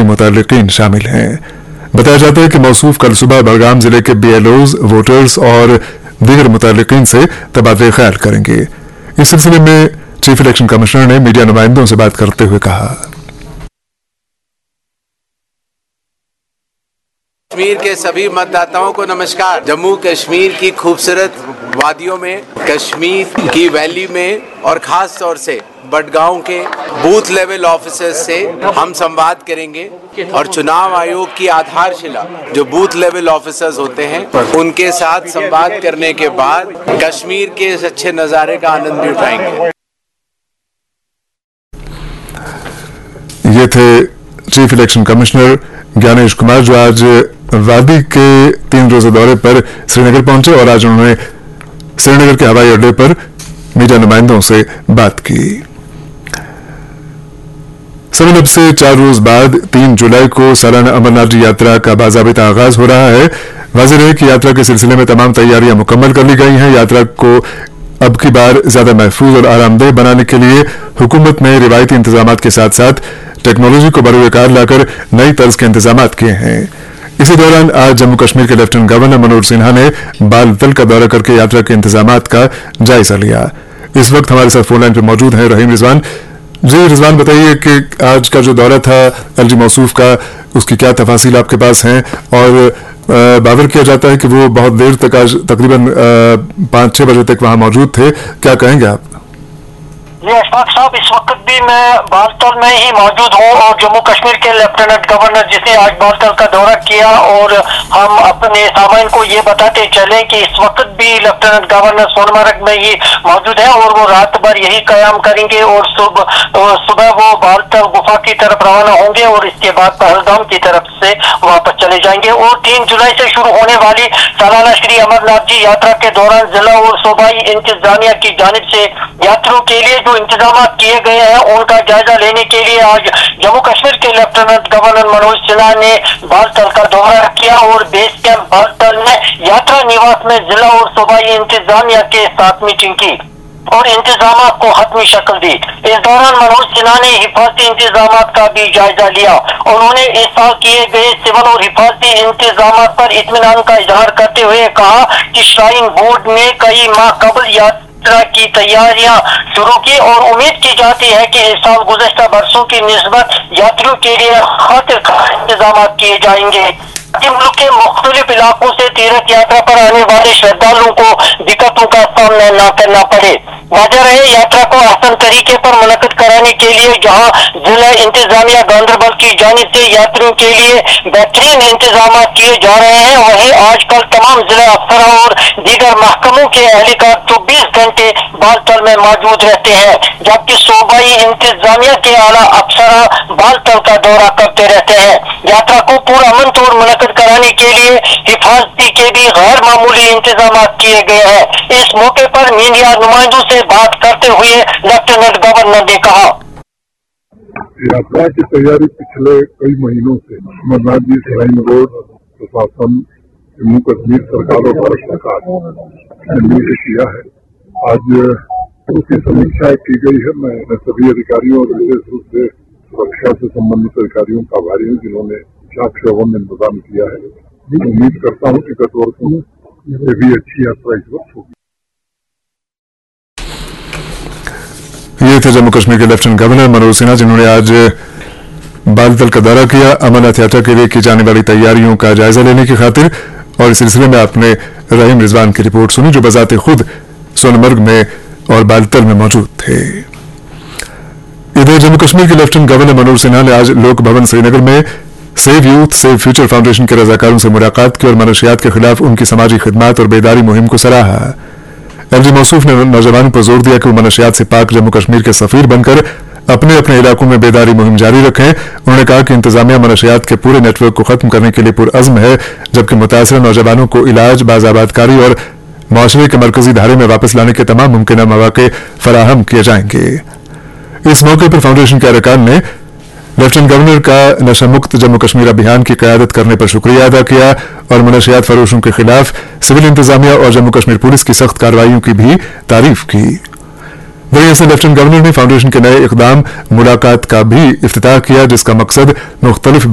मुतल्लिकीन शामिल हैं। बताया जाता है कि मौसूफ कल सुबह बड़गाम जिले के BLOs, वोटर्स और दीगर मुतल्लिकीन से तबादले ख्याल करेंगे। इस सिलसिले में चीफ इलेक्शन कमिश्नर ने मीडिया नुमाइंदों से बात करते हुए कहा, कश्मीर के सभी मतदाताओं को नमस्कार। जम्मू कश्मीर की खूबसूरत वादियों में, कश्मीर की वैली में और खास तौर से बडगांव के बूथ लेवल ऑफिसर्स से हम संवाद करेंगे और चुनाव आयोग की आधारशिला जो बूथ लेवल ऑफिसर्स होते हैं उनके साथ संवाद करने के बाद कश्मीर के इस अच्छे नज़ारे का आनंद भी उठाएंगे। ये थे chief election commissioner Gyanesh Kumar, जो आज वादी के 3 रोजा दौरे पर श्रीनगर पहुंचे और आज उन्होंने श्रीनगर के हवाई अड्डे पर मीडिया नुमाइंदों से बात की। सवन अब से 4 रोज बाद 3 जुलाई को सालाना अमरनाथ जी यात्रा का बाज़ाबिता आगाज हो रहा है। वाज़ेह है कि यात्रा के सिलसिले में तमाम तैयारियां मुकम्मल कर ली गई हैं। यात्रा को अब की बार ज्यादा महफूज और आरामदेह बनाने के लिए हुकूमत ने रिवायती इंतजाम के साथ साथ टेक्नोलॉजी को बरूएकार लाकर नई तर्ज के इंतजाम किए हैं। इसी दौरान आज जम्मू कश्मीर के लेफ्टिनेंट गवर्नर मनोज सिन्हा ने बाल तल का दौरा करके यात्रा के इंतजाम का जायजा लिया। इस वक्त हमारे साथ फोन लाइन पर मौजूद हैं रहीम रिजवान। जी रिजवान, बताइए कि आज का जो दौरा था LG मौसूफ का, उसकी क्या तफासिल आपके पास हैं? और बावर किया जाता है कि वो बहुत देर तक, आज तकरीबन 5-6 बजे तक वहां मौजूद थे। क्या कहेंगे आप? जी अशफाक साहब, इस वक्त भी मैं बालतल में ही मौजूद हूँ और जम्मू कश्मीर के लेफ्टिनेंट गवर्नर जिसने आज बालतल का दौरा किया, और हम अपने सामाइन को ये बताते चले कि इस वक्त भी लेफ्टिनेंट गवर्नर सोनमर्ग में ही मौजूद है और वो रात भर यही कयाम करेंगे और सुबह वो बालतल गुफा की तरफ रवाना होंगे और इसके बाद पहलगाम की तरफ से वापस चले जाएंगे। और 3 जुलाई से शुरू होने वाली सालाना श्री अमरनाथ जी यात्रा के दौरान जिला और सूबाई इंतजामिया की जानिब से यात्रियों के लिए जो इंतजाम किए गए हैं उनका जायजा लेने के लिए आज जम्मू कश्मीर के लेफ्टिनेंट गवर्नर मनोज सिन्हा ने बालतल का दौरा किया और बेस कैंप बालतल में यात्रा निवास में जिला और सूबाई इंतजामिया के साथ मीटिंग की और इंतजाम को हतमी शक्ल दी। इस दौरान मनोज सिन्हा ने हिफाजती इंतजाम का भी जायजा लिया। उन्होंने इस साल किए गए सिविल और हिफाजती इंतजाम पर इत्मीनान का इजहार करते हुए कहा कि श्राइन बोर्ड ने कई माह कबल यात्रा की तैयारियां शुरू की और उम्मीद की जाती है कि इस साल गुज़श्ता बरसों की निस्बत यात्रियों के लिए खातिर इंतजाम किए जाएंगे। मुल्क के मुख्तलिफ इलाकों से तीर्थ यात्रा पर आने वाले श्रद्धालुओं को दिक्कतों का सामना न करना पड़े। वजह रहे यात्रा को आसान तरीके पर मुनक्किद कराने के लिए जहां जिला इंतजामिया गांधरबल की जानिब से यात्रियों के लिए बेहतरीन इंतजाम किए जा रहे हैं, वहीं आजकल तमाम जिला अफसरों और दीगर महकमों के एहलकार 24 घंटे बालतल में मौजूद रहते हैं, जबकि सूबाई इंतजामिया के आला अफसर बालतल का दौरा करते रहते हैं। यात्रा को पूरा अमन तौर मुनक्किद कराने के लिए हिफाजती के भी गैर मामूली इंतजाम किए गए हैं। इस मौके पर मीडिया नुमाइंदों से बात करते हुए लेफ्टिनेंट गवर्नर ने कहा, यात्रा की तैयारी पिछले कई महीनों से अमरनाथ जी श्राइन बोर्ड, प्रशासन, जम्मू कश्मीर सरकार और भारत सरकार ने मिलकर किया है। आज उसकी समीक्षा की गई है। मैं सभी अधिकारियों और विशेष रूप से सुरक्षा से संबंधित अधिकारियों का आभारी हूँ जिन्होंने शोभन में इंतजाम किया है। उम्मीद करता हूँ कि गत वर्षों से भी अच्छी यात्रा इस वर्ष होगी। ये थे जम्मू कश्मीर के लेफ्टिनेंट गवर्नर मनोज सिन्हा, जिन्होंने आज बालतल का दौरा किया अमरनाथ यात्रा के लिए की जाने वाली तैयारियों का जायजा लेने की खातिर। और इस सिलसिले में आपने रहीम रिजवान की रिपोर्ट सुनी, जो बजाते खुद सोनमर्ग में और बालतल में मौजूद थे। इधर जम्मू कश्मीर के लेफ्टिनेंट गवर्नर मनोज सिन्हा ने आज लोक भवन श्रीनगर में save youth save future foundation के रजाकारों से मुलाकात की और मनशियात के खिलाफ उनकी समाजी खिदमत और बेदारी मुहिम को सराहा। LG मौसूफ ने नौजवानों पर जोर दिया कि वो मनशियात से पाक जम्मू कश्मीर के सफीर बनकर अपने अपने इलाकों में बेदारी मुहिम जारी रखें। उन्होंने कहा कि इंतजामिया मनशियात के पूरे नेटवर्क को खत्म करने के लिए पुरअज़्म है, जबकि मुतासर नौजवानों को इलाज, बाज़ाबादकारी और माशरे के मरकजी धारे में वापस लाने के तमाम मुमकिन मौके फराहम किए जाएंगे। इस मौके पर फाउंडेशन के अरकान ने लेफ्टिनेंट गवर्नर का नशा मुक्त जम्मू कश्मीर अभियान की क़यादत करने पर शुक्रिया अदा किया और मनशियात फरोशों के खिलाफ सिविल इंतजामिया और जम्मू कश्मीर पुलिस की सख्त कार्रवाइयों की भी तारीफ की। वहीं ऐसे लेफ्टिनेंट गवर्नर ने फाउंडेशन के नए इक़दाम मुलाकात का भी इफ्तिताह किया, जिसका मकसद मुख्तलिफ